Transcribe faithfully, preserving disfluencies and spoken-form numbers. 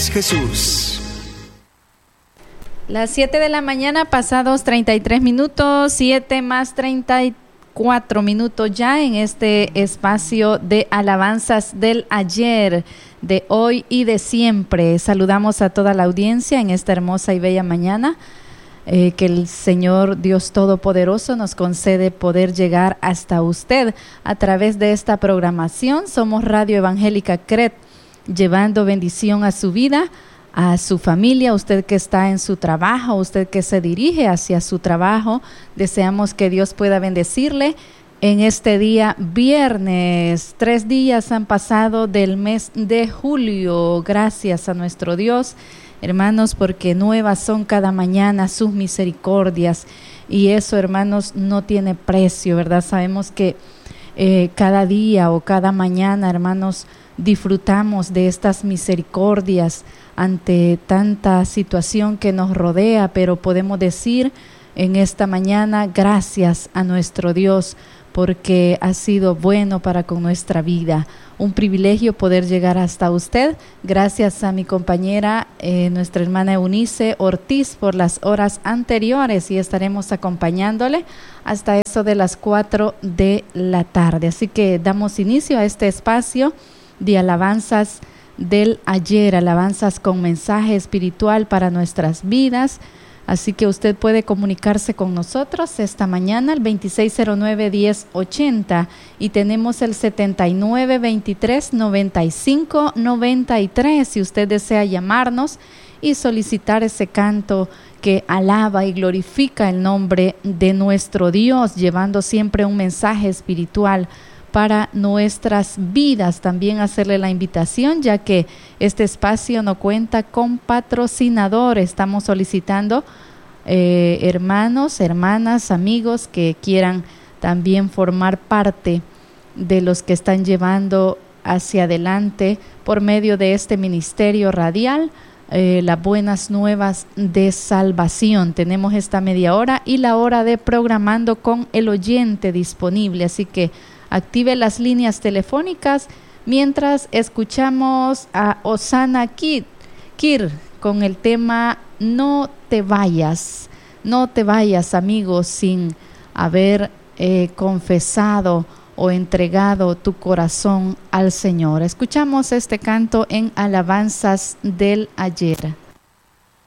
es Jesús. Las siete de la mañana, pasados treinta y tres minutos, siete más treinta y cuatro minutos ya en este espacio de alabanzas del ayer, de hoy y de siempre. Saludamos a toda la audiencia en esta hermosa y bella mañana. Eh, que el Señor Dios Todopoderoso nos concede poder llegar hasta usted a través de esta programación. Somos Radio Evangélica C R E T, llevando bendición a su vida, a su familia, usted que está en su trabajo, usted que se dirige hacia su trabajo. Deseamos que Dios pueda bendecirle en este día viernes. Tres días han pasado del mes de julio. Gracias a nuestro Dios, hermanos, porque nuevas son cada mañana sus misericordias, y eso, hermanos, no tiene precio, ¿verdad? Sabemos que eh, cada día o cada mañana, hermanos, disfrutamos de estas misericordias ante tanta situación que nos rodea, pero podemos decir en esta mañana gracias a nuestro Dios, porque ha sido bueno para con nuestra vida. Un privilegio poder llegar hasta usted. Gracias a mi compañera, eh, nuestra hermana Eunice Ortiz, por las horas anteriores, y estaremos acompañándole hasta eso de las cuatro de la tarde. Así que damos inicio a este espacio de alabanzas del ayer, alabanzas con mensaje espiritual para nuestras vidas. Así que usted puede comunicarse con nosotros esta mañana al veintiséis cero nueve, diez ochenta, y tenemos el setenta y nueve, veintitrés, noventa y cinco, noventa y tres si usted desea llamarnos y solicitar ese canto que alaba y glorifica el nombre de nuestro Dios, llevando siempre un mensaje espiritual para nuestras vidas. También hacerle la invitación, ya que este espacio no cuenta con patrocinador. Estamos solicitando eh, hermanos, hermanas, amigos que quieran también formar parte de los que están llevando hacia adelante por medio de este ministerio radial, eh, las buenas nuevas de salvación. Tenemos esta media hora y la hora de programando con el oyente disponible, así que active las líneas telefónicas mientras escuchamos a Osana Kid, Kir con el tema No te vayas. No te vayas, amigos, sin haber eh, confesado o entregado tu corazón al Señor. Escuchamos este canto en alabanzas del ayer.